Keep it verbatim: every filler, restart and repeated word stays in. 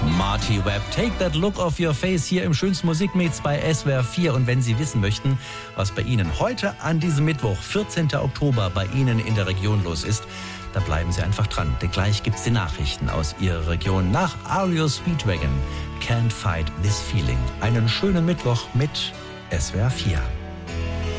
Marty Webb, Take That Look Off Your Face hier im schönsten Musikmix bei S W R vier. Und wenn Sie wissen möchten, was bei Ihnen heute an diesem Mittwoch, vierzehnten Oktober, bei Ihnen in der Region los ist, da bleiben Sie einfach dran. Denn gleich gibt's die Nachrichten aus Ihrer Region nach R E O Speedwagon. Can't Fight This Feeling. Einen schönen Mittwoch mit S W R vier.